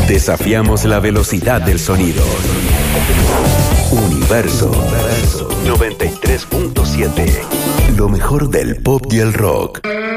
Desafiamos la velocidad del sonido. Universo 93.7. Lo mejor del pop y el rock.